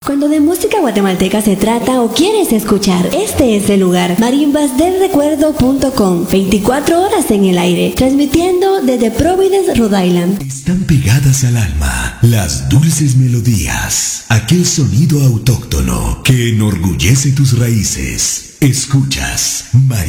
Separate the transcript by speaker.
Speaker 1: Cuando de música guatemalteca se trata o quieres escuchar, este es el lugar. Marimbasdelrecuerdo.com, 24 horas en el aire, transmitiendo desde Providence, Rhode Island.
Speaker 2: Están pegadas al alma las dulces melodías, aquel sonido autóctono que enorgullece tus raíces. Escuchas